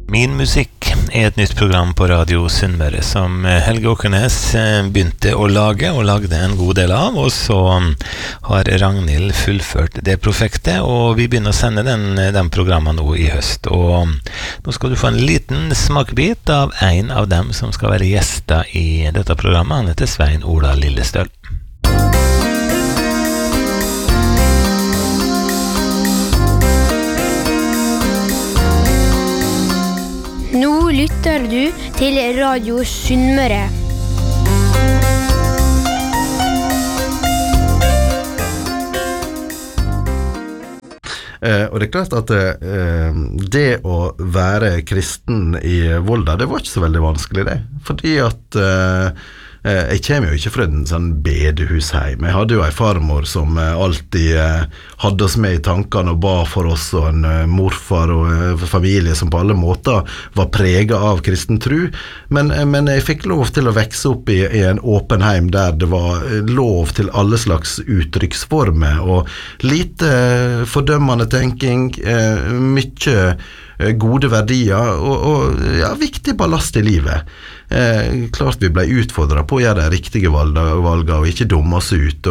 Min musikk et nytt program på Radio Sunnmøre som Helge Åkernes begynte å lage, og lagde en god del av, og så har Ragnhild fullført det prosjektet, og vi begynner å sende den programmet nå i høst. Og nå skal du få en liten smakebit av en av dem som skal være gjester i dette programmet. Han heter Svein Ola Lillestøl. Nå lytter du til Radio Sunnmøre. Og det klart at det å være kristen i Volda, det var ikke så veldig vanskelig det. Fordi at jeg kommer jo ikke fra en sånn bedehusheim. Jeg hadde jo en farmor som alltid hadde oss med i tankene og ba for oss, og en morfar og familie som på alle måter var preget av kristen tro. Men jeg fikk lov til å vekse opp i en åpen heim der det var lov til alle slags uttrykksformer, og lite fordømmende tenking, mye gode verdier og ja, viktig ballast i livet. Klart vi ble utfordret på å gjøre de riktige valgene og ikke dumme oss ut,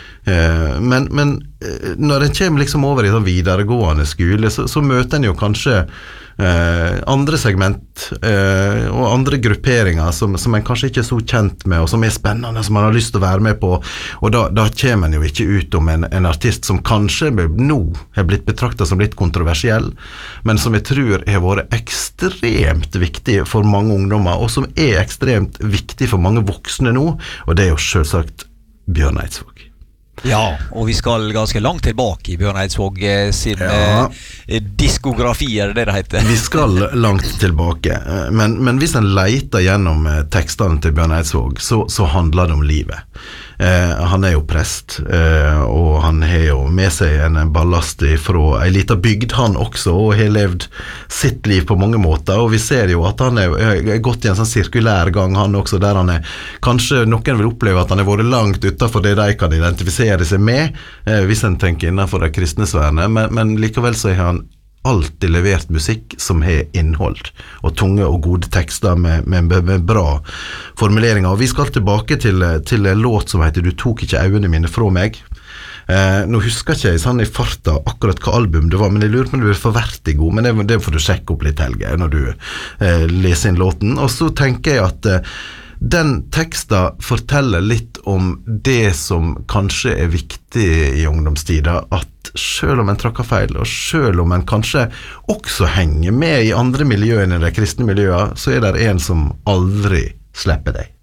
men når en kommer liksom over i sånn videregående skole, så møter en jo kanskje andre segment og andre grupperinger som en kanskje ikke er så kjent med, og som er spennende, som man har lyst til å være med på, og da kommer en jo ikke ut om en artist som kanskje nå har blitt betraktet som litt kontroversiell, men som jeg tror har vært ekstremt viktig for mange ungdommer, og som er ekstremt viktig for mange voksne nå, og det er jo selvsagt Bjørn Eidsvåg. Ja, og vi skal ganske langt tilbake i Bjørn Eidsvåg sin diskografi, er det heter? Vi skal langt tilbake, men hvis en leter gjennom tekstene til Bjørn Eidsvåg, så handler det om livet. Han er jo prest, og han har jo med seg en ballast fra en liten bygd han også, og har levd sitt liv på mange måter, og vi ser jo at han er gått i en sånn sirkulær gang han også, der han kanskje noen vil oppleve at han har vært langt utenfor det de kan identifisere seg med, hvis en tenker innenfor det kristne sfærene, men likevel så har han alltid levert musikk som har innhold, og tunge og gode tekster med bra formuleringer. Og vi skal tilbake til en låt som heter «Du tok ikke øynene mine fra meg». Nå husker ikke jeg sånn i farta akkurat hva album det var, men jeg lurer på om det blir for Vertigo, men det får du sjekke opp litt, Helge, når du leser inn låten. Og så tenker jeg at den teksten forteller litt om det som kanskje er viktig i ungdomstida, at selv om en trakker feil, og selv om en kanskje også henger med i andre miljøer enn i de kristne miljøer, så er det en som aldri slipper deg.